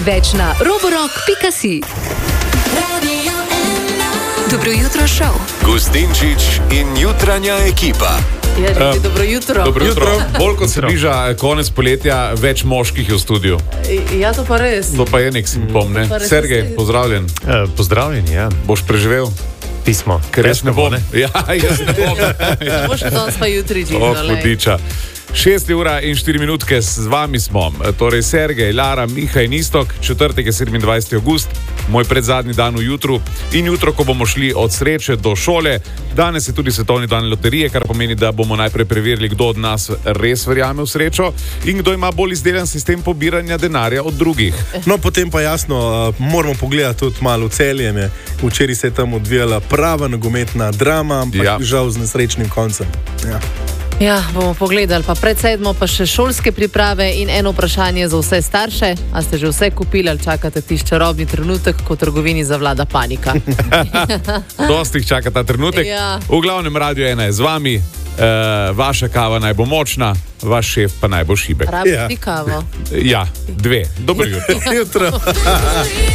Več na roborock.si. Dobro jutro, šov. Gustinčič in jutranja ekipa. Ja, že dobro jutro. Dobro jutro. Bolj kot se bliža konec poletja, več moških je v studiu. Ja, to pa res. To pa je nek simptom, ne? Sergej, pozdravljen. Pozdravljen, ja. Boš preživel? Pismo. Ker jaz ne bom. Ja, jaz ne bom. Boš danes pa jutri O, hudiča. 6 ura in 4 minutke z vami smo. Torej Sergej, Lara, Miha in Istok. Četrtek je 27. august, moj predzadnji dan v jutru in jutro, ko bomo šli od sreče do šole. Danes je tudi svetovni dan loterije, kar pomeni, da bomo najprej preverili, kdo od nas res verjame v srečo in kdo ima bolj izdelan sistem pobiranja denarja od drugih. No, potem pa jasno, moramo pogledati tudi malo v Celje. Včeraj se je tam odvijala prava nogometna drama, ampak žal z nesrečnim koncem. Ja, bomo pogledali. Pa pred sedmo pa še šolske priprave in eno vprašanje za vse starše. A ste že vse kupili ali čakate tisti čarobni trenutek, ko v trgovini zavlada panika? Dosti jih čaka ta trenutek. Ja. V glavnem Radio 1 je z vami. Vaša kava naj bo močna, vaš šef pa naj bo šibek. Rabi ti kavo? Ja, 2. Dobro jutro. Jutro.